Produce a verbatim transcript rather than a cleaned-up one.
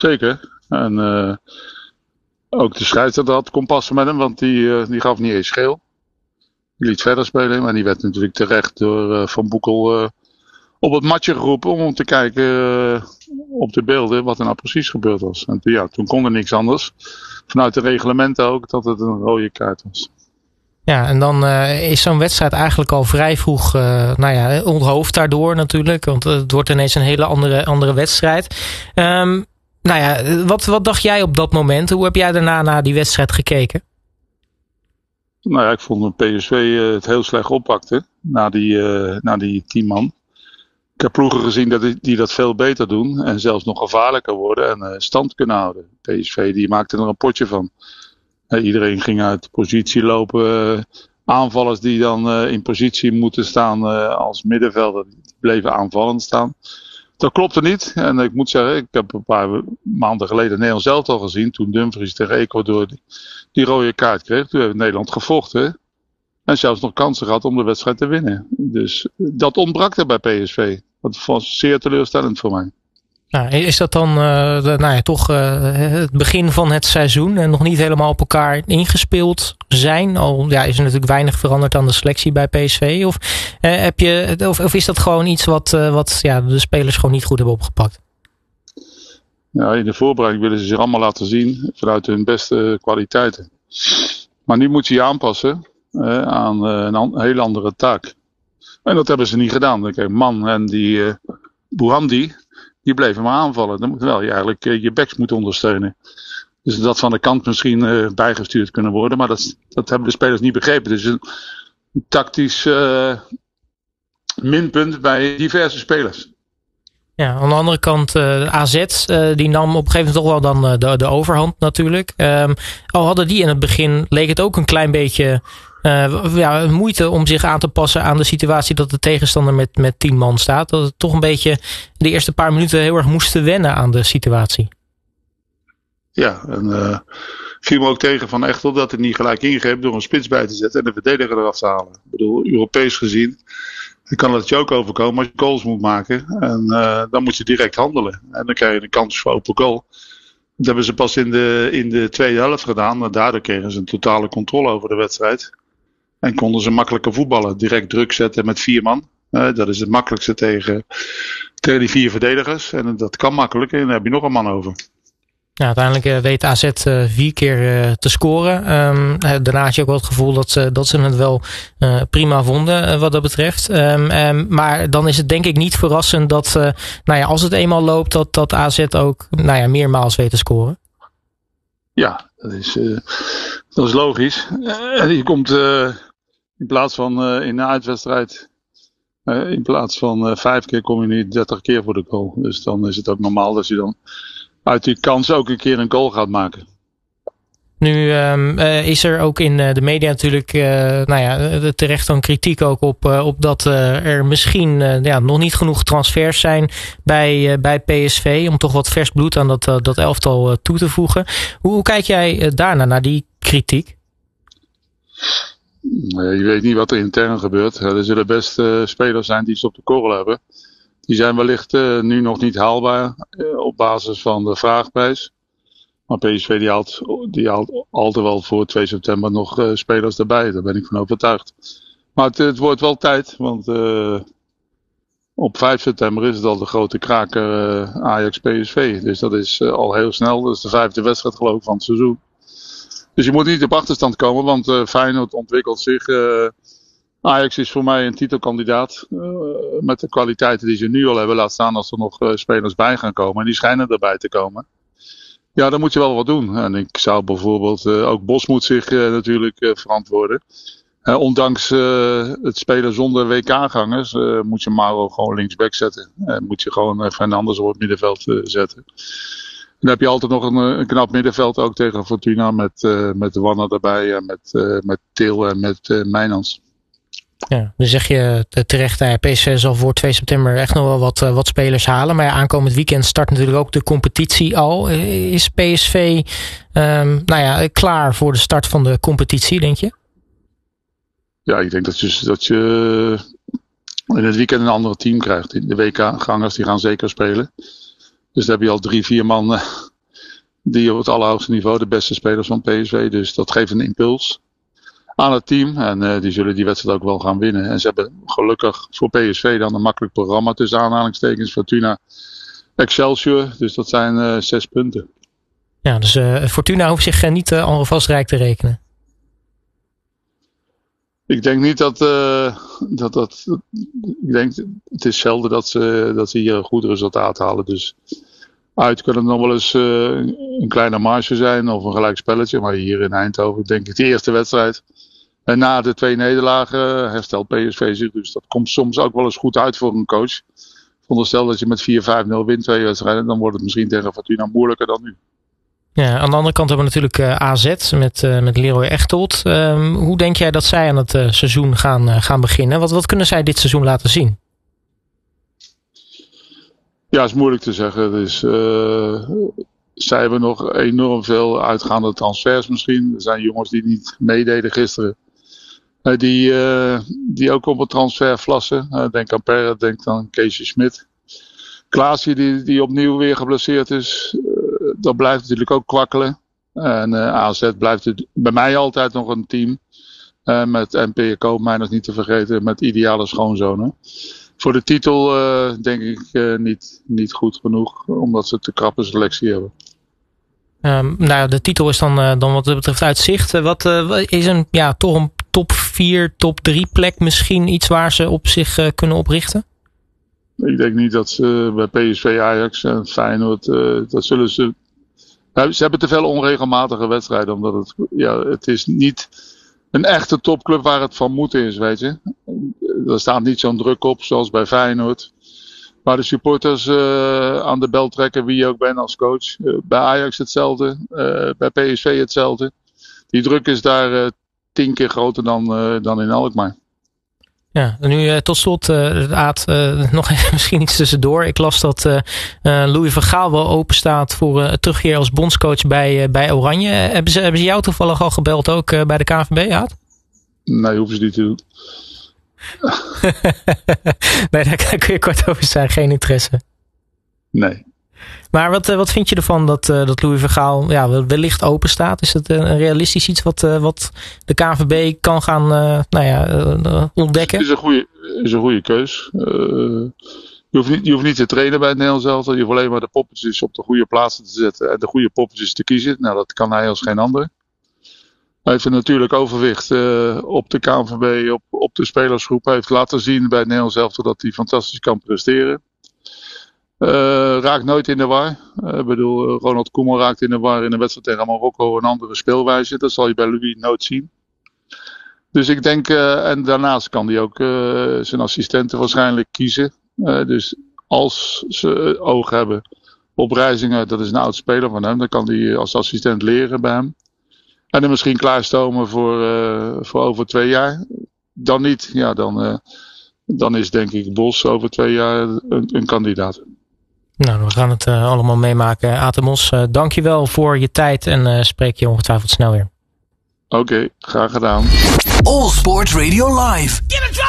Zeker. En uh, ook de scheidsrechter had kompas met hem, want die, uh, die gaf niet eens geel. Die liet verder spelen, maar die werd natuurlijk terecht door uh, Van Boekel uh, op het matje geroepen om te kijken uh, op de beelden wat er nou precies gebeurd was. En ja, toen kon er niks anders. Vanuit de reglementen ook dat het een rode kaart was. Ja, en dan uh, is zo'n wedstrijd eigenlijk al vrij vroeg uh, nou ja, onthoofd daardoor natuurlijk. Want uh, het wordt ineens een hele andere, andere wedstrijd. Um, nou ja, wat, wat dacht jij op dat moment? Hoe heb jij daarna naar die wedstrijd gekeken? Nou ja, ik vond dat P S V uh, het heel slecht oppakte na die, uh, na die tien man. Ik heb ploegen gezien dat die, die dat veel beter doen en zelfs nog gevaarlijker worden en uh, stand kunnen houden. P S V die maakte er een potje van. Uh, iedereen ging uit de positie lopen. Uh, aanvallers die dan uh, in positie moeten staan uh, als middenvelder, die bleven aanvallend staan. Dat klopte niet. En ik moet zeggen, ik heb een paar maanden geleden Nederland zelf al gezien. Toen Dumfries tegen Ecuador die, die rode kaart kreeg. Toen heeft Nederland gevochten. En zelfs nog kansen gehad om de wedstrijd te winnen. Dus dat ontbrak er bij P S V. Dat was zeer teleurstellend voor mij. Nou, is dat dan uh, de, nou ja, toch uh, het begin van het seizoen en nog niet helemaal op elkaar ingespeeld zijn? Al ja, is er natuurlijk weinig veranderd aan de selectie bij P S V. Of, uh, heb je, of, of is dat gewoon iets wat, uh, wat ja, de spelers gewoon niet goed hebben opgepakt? Ja, in de voorbereiding willen ze zich allemaal laten zien vanuit hun beste kwaliteiten. Maar nu moet je je aanpassen uh, aan uh, een, an- een hele andere taak. En dat hebben ze niet gedaan. Kijk, Man en die uh, Bouhandi, die bleven maar aanvallen. Dan moet wel je eigenlijk uh, je backs moeten ondersteunen. Dus dat van de kant misschien uh, bijgestuurd kunnen worden. Maar dat, dat hebben de spelers niet begrepen. Dus een, een tactisch uh, minpunt bij diverse spelers. Ja, aan de andere kant uh, A Z, uh, die nam op een gegeven moment toch wel dan uh, de, de overhand natuurlijk. Um, al hadden die in het begin, leek het ook een klein beetje uh, ja, moeite om zich aan te passen aan de situatie dat de tegenstander met, met tien man staat. Dat het toch een beetje de eerste paar minuten heel erg moesten wennen aan de situatie. Ja, en uh, viel me ook tegen van Echtel dat hij niet gelijk ingreep door een spits bij te zetten en de verdediger eraf te halen. Ik bedoel, Europees gezien dan kan het je ook overkomen als je goals moet maken. En uh, dan moet je direct handelen. En dan krijg je een kans voor open goal. Dat hebben ze pas in de, in de tweede helft gedaan. En daardoor kregen ze een totale controle over de wedstrijd. En konden ze makkelijker voetballen. Direct druk zetten met vier man. Uh, dat is het makkelijkste tegen, tegen die vier verdedigers. En dat kan makkelijk. En dan heb je nog een man over. Ja, uiteindelijk uh, weet A Z uh, vier keer uh, te scoren. Um, daarna had je ook wel het gevoel dat ze, dat ze het wel uh, prima vonden uh, wat dat betreft. Um, um, maar dan is het denk ik niet verrassend dat uh, nou ja, als het eenmaal loopt dat, dat A Z ook nou ja, meermaals weet te scoren. Ja, dat is, uh, dat is logisch. Uh, je komt uh, in plaats van uh, in een uitwedstrijd uh, in plaats van uh, vijf keer kom je nu dertig keer voor de goal. Dus dan is het ook normaal dat je dan uit die kans ook een keer een goal gaat maken. Nu um, uh, is er ook in uh, de media natuurlijk uh, nou ja, terecht dan kritiek ook op, uh, op dat uh, er misschien uh, ja, nog niet genoeg transfers zijn bij, uh, bij P S V om toch wat vers bloed aan dat, uh, dat elftal uh, toe te voegen. Hoe, hoe kijk jij uh, daarna, naar die kritiek? Uh, je weet niet wat er intern gebeurt. Uh, er zullen best uh, spelers zijn die ze op de korrel hebben. Die zijn wellicht uh, nu nog niet haalbaar uh, op basis van de vraagprijs. Maar P S V die haalt, die haalt altijd wel voor twee september nog uh, spelers erbij. Daar ben ik van overtuigd. Maar het, het wordt wel tijd. Want uh, op vijf september is het al de grote kraker uh, Ajax-P S V. Dus dat is uh, al heel snel. Dat is de vijfde wedstrijd geloof ik van het seizoen. Dus je moet niet op achterstand komen. Want uh, Feyenoord ontwikkelt zich. Uh, Ajax is voor mij een titelkandidaat. Uh, met de kwaliteiten die ze nu al hebben. Laat staan als er nog uh, spelers bij gaan komen. En die schijnen erbij te komen. Ja, dan moet je wel wat doen. En ik zou bijvoorbeeld, uh, ook Bos moet zich uh, natuurlijk uh, verantwoorden. Uh, ondanks uh, het spelen zonder W K-gangers uh, moet je Mauro gewoon linksback zetten. Uh, moet je gewoon uh, Fernandes op het middenveld uh, zetten. Dan heb je altijd nog een, een knap middenveld ook tegen Fortuna met, uh, met de Wanner erbij en met, uh, met Til en met uh, Mijnans. Ja, dan zeg je terecht, ja, P S V zal voor twee september echt nog wel wat, wat spelers halen. Maar ja, aankomend weekend start natuurlijk ook de competitie al. Is P S V um, nou ja, klaar voor de start van de competitie, denk je? Ja, ik denk dat je, dat je in het weekend een ander team krijgt. De W K-gangers die gaan zeker spelen. Dus dan heb je al drie, vier man die op het allerhoogste niveau, de beste spelers van P S V. Dus dat geeft een impuls aan het team. En uh, die zullen die wedstrijd ook wel gaan winnen. En ze hebben gelukkig voor P S V dan een makkelijk programma tussen aanhalingstekens. Fortuna, Excelsior. Dus dat zijn uh, zes punten. Ja, dus uh, Fortuna hoeft zich uh, niet uh, alvast rijk te rekenen. Ik denk niet dat, uh, dat dat. Ik denk, het is zelden dat ze, dat ze hier een goed resultaat halen. Dus uit kan het nog wel eens uh, een kleine marge zijn of een gelijk spelletje. Maar hier in Eindhoven denk ik de eerste wedstrijd. En na de twee nederlagen herstelt P S V zich. Dus dat komt soms ook wel eens goed uit voor een coach. Veronderstel dat je met vier vijf nul wint twee wedstrijden. Dan wordt het misschien tegen Fortuna moeilijker dan nu. Ja, aan de andere kant hebben we natuurlijk uh, A Z met, uh, met Leroy Echtold. Um, hoe denk jij dat zij aan het uh, seizoen gaan, uh, gaan beginnen? Wat, wat kunnen zij dit seizoen laten zien? Ja, is moeilijk te zeggen. Dus, uh, zij hebben nog enorm veel uitgaande transfers misschien. Er zijn jongens die niet meededen gisteren. Uh, die, uh, die ook op het transfer vlassen. Uh, denk aan Perret, denk aan Keesje Smit. Klaasje die, die opnieuw weer geblesseerd is. Uh, dat blijft natuurlijk ook kwakkelen. En uh, A Z blijft het bij mij altijd nog een team. Uh, met N P Koopmeiners niet te vergeten. Met ideale schoonzonen. Voor de titel uh, denk ik uh, niet, niet goed genoeg. Omdat ze te krappe selectie hebben. Um, nou, de titel is dan, uh, dan wat dat betreft uit zicht. Uh, wat uh, is een, ja, toch een top vier, top drie plek misschien iets waar ze op zich uh, kunnen oprichten? Ik denk niet dat ze bij P S V, Ajax en Feyenoord, uh, dat zullen ze... Nou, ze hebben te veel onregelmatige wedstrijden. Omdat het, ja, het is niet een echte topclub waar het van moeten is, weet je. Er staat niet zo'n druk op zoals bij Feyenoord. Maar de supporters uh, aan de bel trekken, wie je ook bent als coach. Uh, bij Ajax hetzelfde, uh, bij P S V hetzelfde. Die druk is daar uh, tien keer groter dan, uh, dan in Alkmaar. Ja, en nu uh, tot slot, uh, Aad, uh, nog even misschien iets tussendoor. Ik las dat uh, uh, Louis van Gaal wel open staat voor uh, terugkeer als bondscoach bij, uh, bij Oranje. Uh, hebben, ze, hebben ze jou toevallig al gebeld ook uh, bij de K N V B, Aad? Nee, hoeven ze niet te doen. Nee, daar kun je kort over zijn. Geen interesse. Nee. Maar wat, wat vind je ervan dat, dat Louis van Gaal ja, wellicht open staat? Is het een realistisch iets wat, wat de K N V B kan gaan uh, nou ja, uh, ontdekken? Het is een goede, is een goede keus. Uh, je, hoeft niet, je hoeft niet te trainen bij het Nederlands elftal. Je hoeft alleen maar de poppetjes op de goede plaatsen te zetten en de goede poppetjes te kiezen. Nou, dat kan hij als geen ander. Hij heeft een natuurlijk overwicht uh, op de K N V B, op, op de spelersgroep. Hij heeft laten zien bij het Nederlands elftal dat hij fantastisch kan presteren. Uh, raakt nooit in de war. Ik uh, bedoel, uh, Ronald Koeman raakt in de war in een wedstrijd tegen Marokko een andere speelwijze. Dat zal je bij Louis nooit zien. Dus ik denk, uh, en daarnaast kan hij ook uh, zijn assistenten waarschijnlijk kiezen. Uh, dus als ze oog hebben op Reizinger, dat is een oud speler van hem, dan kan hij als assistent leren bij hem. En dan misschien klaarstomen voor, uh, voor over twee jaar. Dan niet, ja, dan, uh, dan is denk ik Bos over twee jaar een, een kandidaat. Nou, we gaan het uh, allemaal meemaken. Aad de Mos, uh, dank je wel voor je tijd en uh, spreek je ongetwijfeld snel weer. Oké, okay, graag gedaan. All Sports Radio Live.